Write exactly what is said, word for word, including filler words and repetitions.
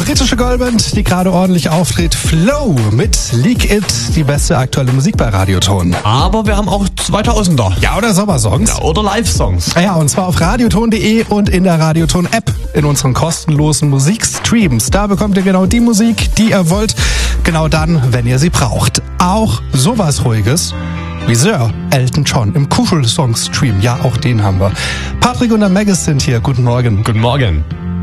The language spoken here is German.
britische Girlband, die gerade ordentlich auftritt. Flow mit Leak It, die beste aktuelle Musik bei Radioton. Aber wir haben auch zweitausender. Ja, oder Sommersongs. Ja, oder Live-Songs. Ja, und zwar auf radioton punkt de und in der Radioton-App in unseren kostenlosen Musikstreams. Da bekommt ihr genau die Musik, die ihr wollt, genau dann, wenn ihr sie braucht. Auch sowas Ruhiges wie Sir Elton John im Kuschel-Song-Stream. Ja, auch den haben wir. Patrick und der Maggis sind hier. Guten Morgen. Guten Morgen.